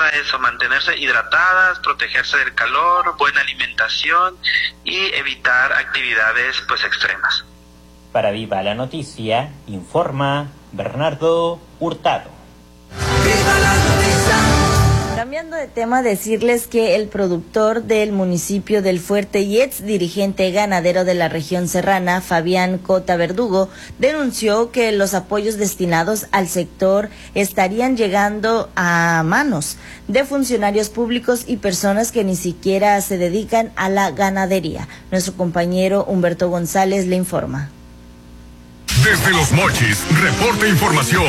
para eso, mantenerse hidratadas, protegerse del calor, buena alimentación y evitar actividades pues extremas. Para Viva la Noticia, informa Bernardo Hurtado. ¡Viva la noticia! Cambiando de tema, decirles que el productor del municipio del Fuerte y ex dirigente ganadero de la región serrana, Fabián Cota Verdugo, denunció que los apoyos destinados al sector estarían llegando a manos de funcionarios públicos y personas que ni siquiera se dedican a la ganadería. Nuestro compañero Humberto González le informa. Desde Los Mochis, reporta información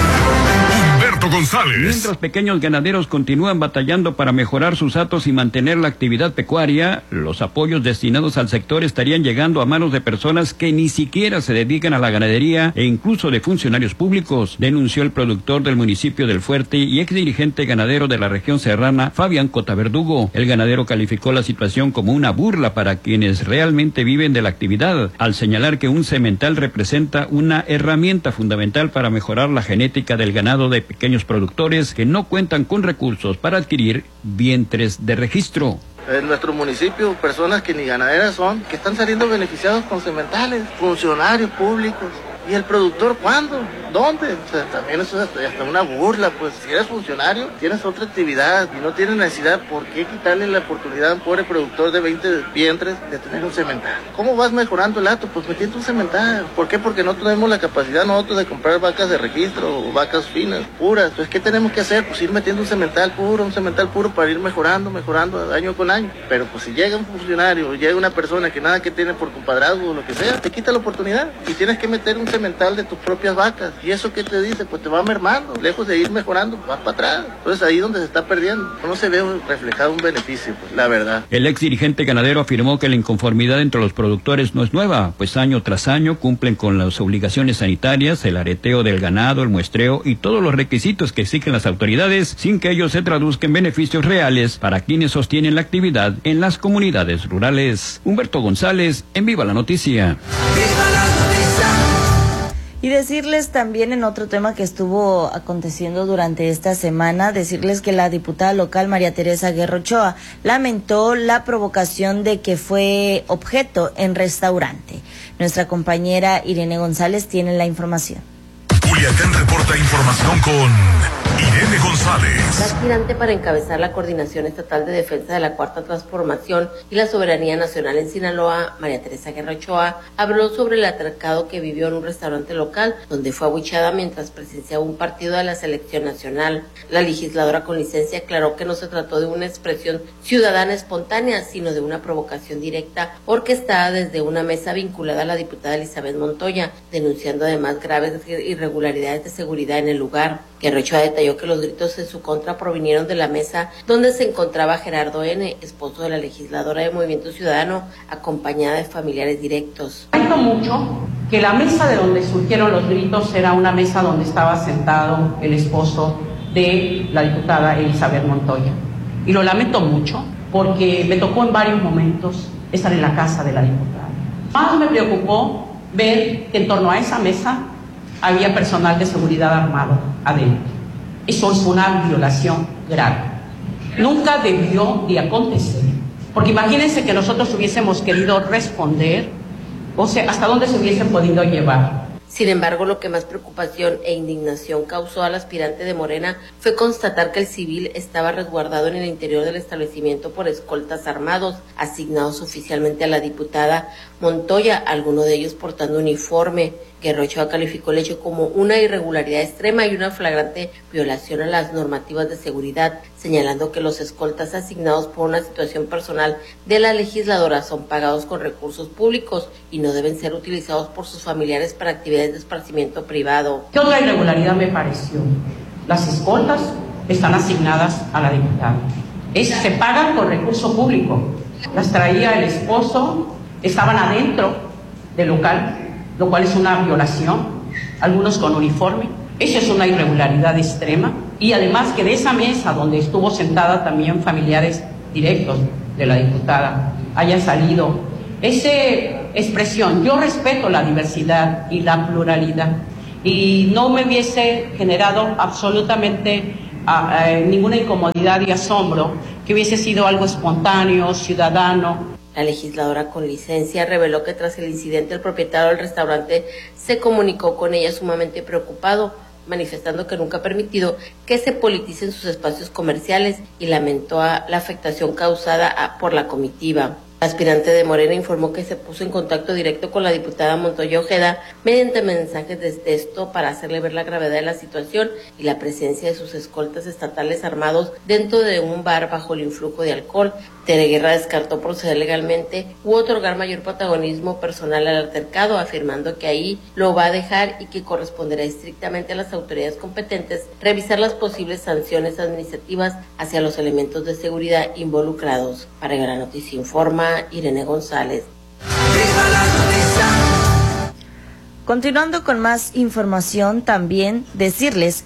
Humberto González. Mientras pequeños ganaderos continúan batallando para mejorar sus hatos y mantener la actividad pecuaria, los apoyos destinados al sector estarían llegando a manos de personas que ni siquiera se dedican a la ganadería e incluso de funcionarios públicos, denunció el productor del municipio del Fuerte y ex dirigente ganadero de la región serrana, Fabián Cota Verdugo. El ganadero calificó la situación como una burla para quienes realmente viven de la actividad, al señalar que un semental representa una herramienta fundamental para mejorar la genética del ganado de pequeños productores que no cuentan con recursos para adquirir vientres de registro. En nuestro municipio, personas que ni ganaderas son, que están saliendo beneficiados con sementales, funcionarios públicos. ¿Y el productor cuándo? ¿Dónde? O sea, también eso es hasta una burla, pues si eres funcionario, tienes otra actividad y no tienes necesidad, ¿por qué quitarle la oportunidad a un pobre productor de 20 vientres de tener un semental? ¿Cómo vas mejorando el hato? Pues metiendo un semental. ¿Por qué? Porque no tenemos la capacidad nosotros de comprar vacas de registro o vacas finas, puras. Entonces, ¿qué tenemos que hacer? Pues ir metiendo un semental puro para ir mejorando año con año. Pero pues si llega un funcionario o llega una persona que nada que tiene por compadrazgo o lo que sea, te quita la oportunidad y tienes que meter un semental de tus propias vacas. ¿Y eso qué te dice? Pues te va mermando. Lejos de ir mejorando, vas para atrás. Entonces ahí es donde se está perdiendo. No se ve reflejado un beneficio, pues, la verdad. El ex dirigente ganadero afirmó que la inconformidad entre los productores no es nueva, pues año tras año cumplen con las obligaciones sanitarias, el areteo del ganado, el muestreo y todos los requisitos que exigen las autoridades, sin que ello se traduzca en beneficios reales para quienes sostienen la actividad en las comunidades rurales. Humberto González, en Viva la Noticia. ¡Viva la noticia! Y decirles también en otro tema que estuvo aconteciendo durante esta semana, decirles que la diputada local María Teresa Guerra Ochoa lamentó la provocación de que fue objeto en restaurante. Nuestra compañera Irene González tiene la información. Culiacán reporta información con Irene González. La aspirante para encabezar la Coordinación Estatal de Defensa de la Cuarta Transformación y la Soberanía Nacional en Sinaloa, María Teresa Guerra Ochoa, habló sobre el atracado que vivió en un restaurante local, donde fue abucheada mientras presenciaba un partido de la Selección Nacional. La legisladora con licencia aclaró que no se trató de una expresión ciudadana espontánea, sino de una provocación directa orquestada desde una mesa vinculada a la diputada Elizabeth Montoya, denunciando además graves irregularidades de seguridad en el lugar. Guerra Ochoa detalló que los gritos en su contra provinieron de la mesa donde se encontraba Gerardo N., esposo de la legisladora de Movimiento Ciudadano, acompañada de familiares directos. Lamento mucho que la mesa de donde surgieron los gritos era una mesa donde estaba sentado el esposo de la diputada Elizabeth Montoya. Y lo lamento mucho porque me tocó en varios momentos estar en la casa de la diputada. Más me preocupó ver que en torno a esa mesa había personal de seguridad armado adentro. Eso es una violación grave. Nunca debió de acontecer. Porque imagínense que nosotros hubiésemos querido responder, o sea, hasta dónde se hubiesen podido llevar. Sin embargo, lo que más preocupación e indignación causó al aspirante de Morena fue constatar que el civil estaba resguardado en el interior del establecimiento por escoltas armados, asignados oficialmente a la diputada Montoya, alguno de ellos portando uniforme. Guerra Ochoa calificó el hecho como una irregularidad extrema y una flagrante violación a las normativas de seguridad, señalando que los escoltas asignados por una situación personal de la legisladora son pagados con recursos públicos y no deben ser utilizados por sus familiares para actividades de esparcimiento privado. ¿Qué otra irregularidad me pareció? Las escoltas están asignadas a la diputada. Se pagan con recurso público. Las traía el esposo, estaban adentro del local, lo cual es una violación, algunos con uniforme. Eso es una irregularidad extrema. Y además que de esa mesa donde estuvo sentada también familiares directos de la diputada haya salido esa expresión. Yo respeto la diversidad y la pluralidad y no me hubiese generado absolutamente ninguna incomodidad y asombro, que hubiese sido algo espontáneo, ciudadano. La legisladora con licencia reveló que tras el incidente el propietario del restaurante se comunicó con ella sumamente preocupado, manifestando que nunca ha permitido que se politicen sus espacios comerciales y lamentó la afectación causada por la comitiva. La aspirante de Morena informó que se puso en contacto directo con la diputada Montoya Ojeda mediante mensajes de texto para hacerle ver la gravedad de la situación y la presencia de sus escoltas estatales armados dentro de un bar bajo el influjo de alcohol. Tere Guerra descartó proceder legalmente u otorgar mayor protagonismo personal al altercado, afirmando que ahí lo va a dejar y que corresponderá estrictamente a las autoridades competentes revisar las posibles sanciones administrativas hacia los elementos de seguridad involucrados. Para La Noticia informa Irene González. Continuando con más información, también decirles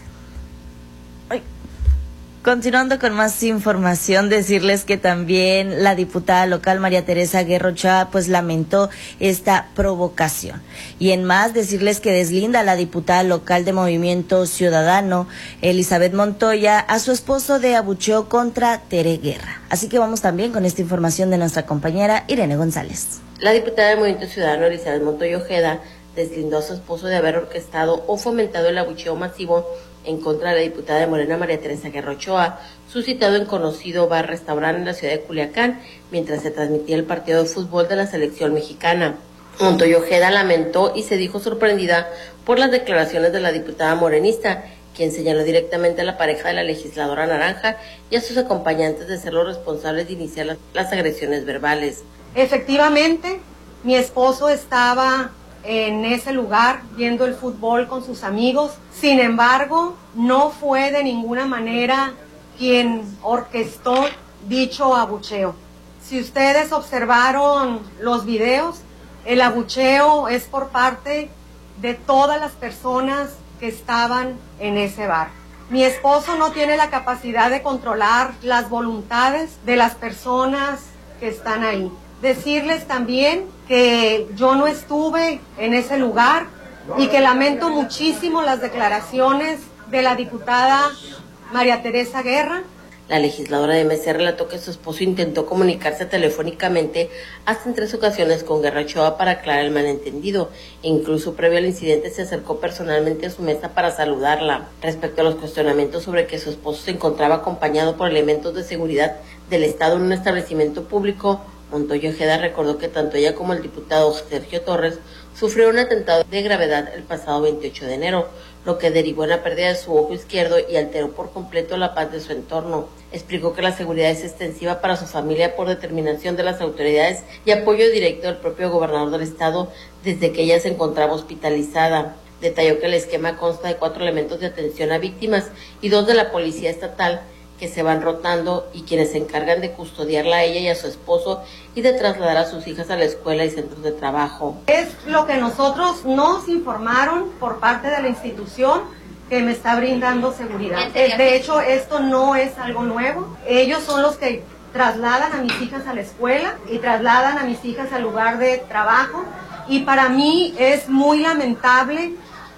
que también la diputada local María Teresa Guerra Ochoa pues lamentó esta provocación. Y en más, decirles que deslinda a la diputada local de Movimiento Ciudadano, Elizabeth Montoya, a su esposo de abucheo contra Tere Guerra. Así que vamos también con esta información de nuestra compañera Irene González. La diputada del Movimiento Ciudadano, Elizabeth Montoya Ojeda, deslindó a su esposo de haber orquestado o fomentado el abucheo masivo en contra de la diputada de Morena María Teresa Guerra Ochoa, suscitado en conocido bar-restaurante en la ciudad de Culiacán, mientras se transmitía el partido de fútbol de la selección mexicana. Montoya Ojeda lamentó y se dijo sorprendida por las declaraciones de la diputada morenista, quien señaló directamente a la pareja de la legisladora naranja y a sus acompañantes de ser los responsables de iniciar las agresiones verbales. Efectivamente, mi esposo estaba en ese lugar viendo el fútbol con sus amigos. Sin embargo, no fue de ninguna manera quien orquestó dicho abucheo. Si ustedes observaron los videos, el abucheo es por parte de todas las personas que estaban en ese bar. Mi esposo no tiene la capacidad de controlar las voluntades de las personas que están ahí. Decirles también que yo no estuve en ese lugar y que lamento muchísimo las declaraciones de la diputada María Teresa Guerra. La legisladora de MC relató que su esposo intentó comunicarse telefónicamente hasta en 3 ocasiones con Guerra Ochoa para aclarar el malentendido e incluso previo al incidente se acercó personalmente a su mesa para saludarla. Respecto a los cuestionamientos sobre que su esposo se encontraba acompañado por elementos de seguridad del Estado en un establecimiento público, Montoya Ojeda recordó que tanto ella como el diputado Sergio Torres sufrieron un atentado de gravedad el pasado 28 de enero, lo que derivó en la pérdida de su ojo izquierdo y alteró por completo la paz de su entorno. Explicó que la seguridad es extensiva para su familia por determinación de las autoridades y apoyo directo del propio gobernador del estado desde que ella se encontraba hospitalizada. Detalló que el esquema consta de 4 elementos de atención a víctimas y 2 de la policía estatal, que se van rotando y quienes se encargan de custodiarla a ella y a su esposo y de trasladar a sus hijas a la escuela y centros de trabajo. Es lo que nosotros nos informaron por parte de la institución que me está brindando seguridad. De hecho, esto no es algo nuevo. Ellos son los que trasladan a mis hijas a la escuela y trasladan a mis hijas al lugar de trabajo. Y para mí es muy lamentable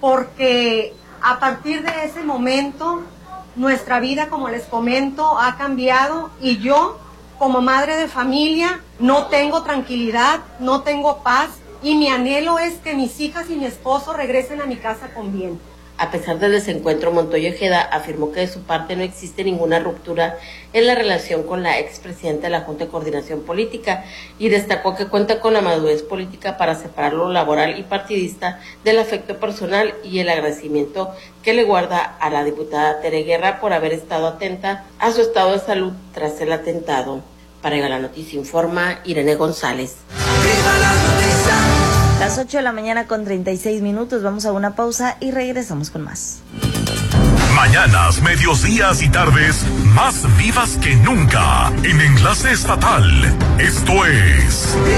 porque a partir de ese momento nuestra vida, como les comento, ha cambiado y yo, como madre de familia, no tengo tranquilidad, no tengo paz y mi anhelo es que mis hijas y mi esposo regresen a mi casa con bien. A pesar del desencuentro, Montoya Ojeda afirmó que de su parte no existe ninguna ruptura en la relación con la expresidenta de la Junta de Coordinación Política y destacó que cuenta con la madurez política para separar lo laboral y partidista del afecto personal y el agradecimiento que le guarda a la diputada Tere Guerra por haber estado atenta a su estado de salud tras el atentado. Para La Noticia informa Irene González. Las 8 de la mañana con 36 minutos, vamos a una pausa y regresamos con más. Mañanas, medios, días y tardes más vivas que nunca en Enlace Estatal. Esto es